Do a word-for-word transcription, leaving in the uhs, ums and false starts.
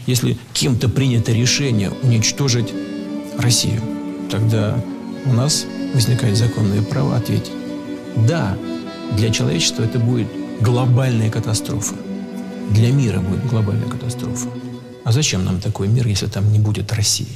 Если кем-то принято решение уничтожить Россию, тогда у нас возникает законное право ответить: да, для человечества это будет глобальная катастрофа. Для мира будет глобальная катастрофа. А зачем нам такой мир, если там не будет России?